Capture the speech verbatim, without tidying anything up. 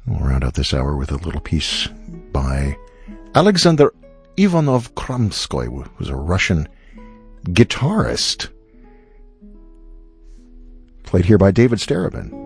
We'll round out this hour with a little piece by Alexander Ivanov Kramskoy, who was a Russian guitarist, played here by David Starobin.